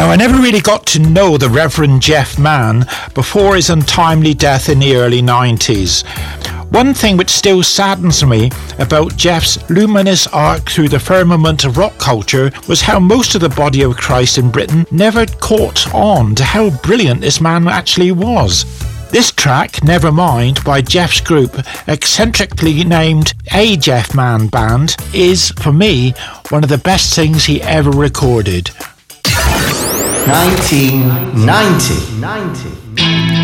Now, I never really got to know the Reverend Jeff Mann before his untimely death in the early 90s. One thing which still saddens me about Jeff's luminous arc through the firmament of rock culture was how most of the body of Christ in Britain never caught on to how brilliant this man actually was. This track, Nevermind, by Jeff's group, eccentrically named A Jeff Mann Band, is, for me, one of the best things he ever recorded. 1990.